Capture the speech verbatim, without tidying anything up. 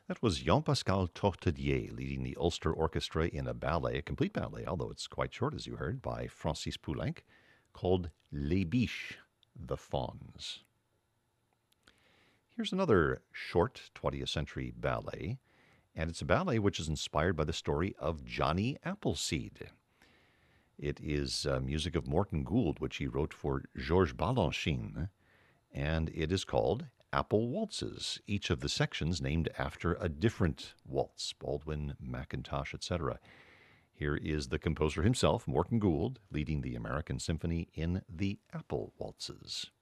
That was Jean-Pascal Tortelier leading the Ulster Orchestra in a ballet, a complete ballet, although it's quite short, as you heard, by Francis Poulenc, called Les Biches, the Fawns. Here's another short twentieth century ballet, and it's a ballet which is inspired by the story of Johnny Appleseed. It is uh, music of Morton Gould, which he wrote for Georges Balanchine, and it is called Apple Waltzes, each of the sections named after a different waltz, Baldwin, Mackintosh, et cetera. Here is the composer himself, Morton Gould, leading the American Symphony in the Apple Waltzes.